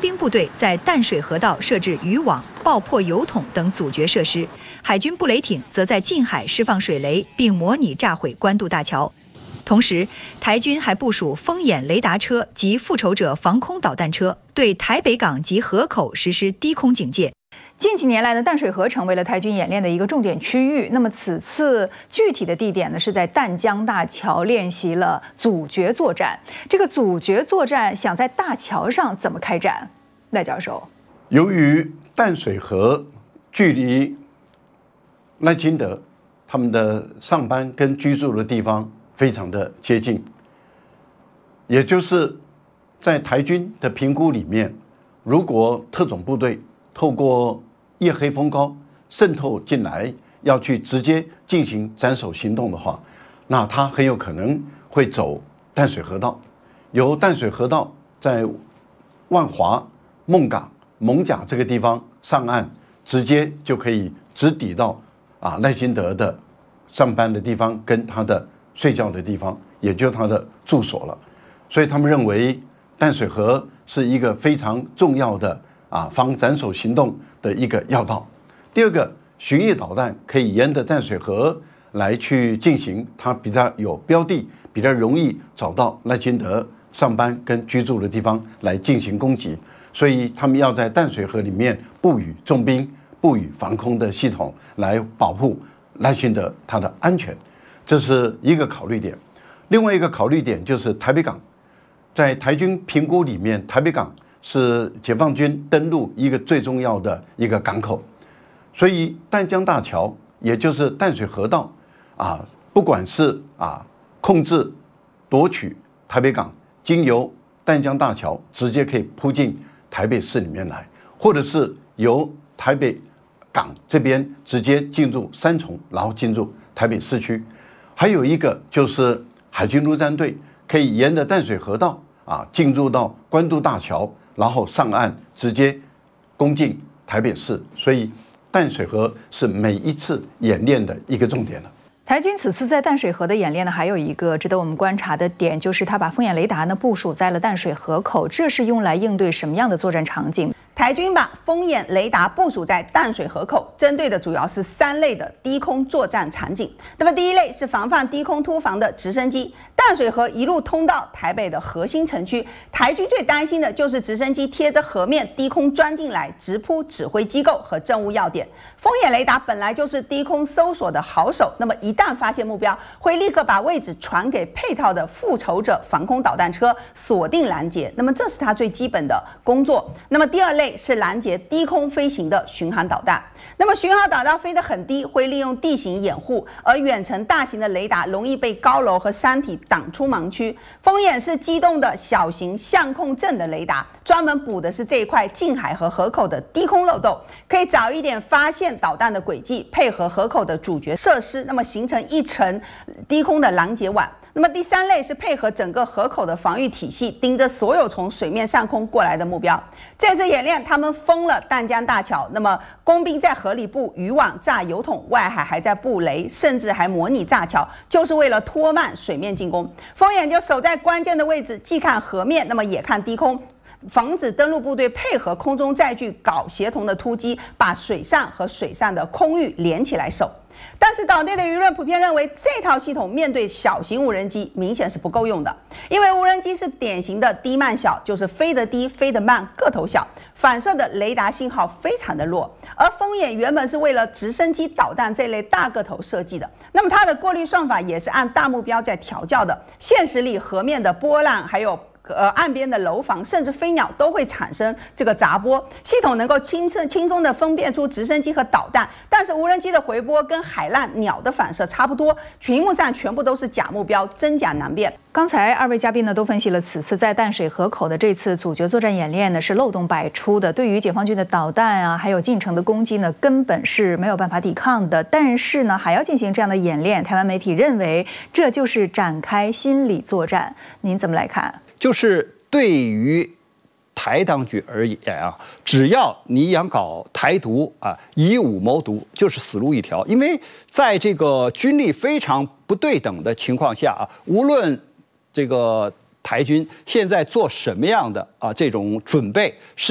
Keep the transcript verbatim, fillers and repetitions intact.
兵部队在淡水河道设置渔网、爆破油桶等阻绝设施，海军布雷艇则在近海释放水雷，并模拟炸毁关渡大桥。同时，台军还部署风眼雷达车及复仇者防空导弹车，对台北港及河口实施低空警戒。近几年来呢，淡水河成为了台军演练的一个重点区域。那么此次具体的地点呢，是在淡江大桥练习了阻绝作战。这个阻绝作战想在大桥上怎么开展？赖教授， 由于淡水河距离赖清德他们的上班跟居住的地方非常的接近，也就是在台军的评估里面，如果特种部队透过夜黑风高渗透进来，要去直接进行斩首行动的话，那他很有可能会走淡水河道，由淡水河道在万华、孟港、艋舺这个地方上岸，直接就可以直抵到啊赖清德的上班的地方跟他的睡觉的地方，也就是他的住所了。所以他们认为淡水河是一个非常重要的啊防斩首行动的一个要道。第二个，巡弋导弹可以沿着淡水河来去进行，它比较有标的，比较容易找到赖清德上班跟居住的地方来进行攻击。所以他们要在淡水河里面布予重兵、布予防空的系统来保护赖清德他的安全，这是一个考虑点。另外一个考虑点就是台北港，在台军评估里面，台北港是解放军登陆一个最重要的一个港口，所以淡江大桥也就是淡水河道啊，不管是啊控制夺取台北港，经由淡江大桥直接可以铺进台北市里面来，或者是由台北港这边直接进入三重，然后进入台北市区。还有一个就是海军陆战队可以沿着淡水河道啊进入到关渡大桥，然后上岸直接攻进台北市。所以淡水河是每一次演练的一个重点了。 台军此次在淡水河的演练呢，还有一个值得我们观察的点，就是他把风眼雷达呢部署在了淡水河口，这是用来应对什么样的作战场景？ 台军把风眼雷达部署在淡水河口，针对的主要是三类的低空作战场景。那么第一类是防范低空突防的直升机，淡水河一路通到台北的核心城区，台军最担心的就是直升机贴着河面低空钻进来，直扑指挥机构和政务要点。风眼雷达本来就是低空搜索的好手，那么一旦发现目标，会立刻把位置传给配套的复仇者防空导弹车，锁定拦截。那么这是它最基本的工作。那么第二类是拦截低空飞行的巡航导弹。那么巡航导弹飞得很低，会利用地形掩护，而远程大型的雷达容易被高楼和山体挡出盲区。风眼是机动的小型相控阵的雷达，专门补的是这一块近海和河口的低空漏洞，可以早一点发现导弹的轨迹，配合河口的主角设施，那么形成一层低空的拦截网。那么第三类是配合整个河口的防御体系，盯着所有从水面上空过来的目标。这次演练，他们封了淡江大桥，那么工兵在河里布渔网、炸油桶，外海还在布雷，甚至还模拟炸桥，就是为了拖慢水面进攻。风眼就守在关键的位置，既看河面，那么也看低空，防止登陆部队配合空中载具搞协同的突击，把水上和水上的空域连起来守。但是岛内的舆论普遍认为，这套系统面对小型无人机明显是不够用的，因为无人机是典型的低慢小，就是飞得低、飞得慢、个头小，反射的雷达信号非常的弱。而风眼原本是为了直升机、导弹这类大个头设计的，那么它的过滤算法也是按大目标在调教的。现实里，河面的波浪还有呃，岸边的楼房甚至飞鸟都会产生这个杂波，系统能够轻松轻松的分辨出直升机和导弹，但是无人机的回波跟海浪、鸟的反射差不多，屏幕上全部都是假目标，真假难辨。 刚才二位嘉宾呢都分析了此次在淡水河口的这次阻绝作战演练呢是漏洞百出的，对于解放军的导弹啊还有近程的攻击呢根本是没有办法抵抗的。但是呢还要进行这样的演练，台湾媒体认为这就是展开心理作战，您怎么来看？ 就是对于台当局而言啊，只要你想搞台独啊，以武谋独，就是死路一条。因为在这个军力非常不对等的情况下啊，无论这个台军现在做什么样的啊这种准备，是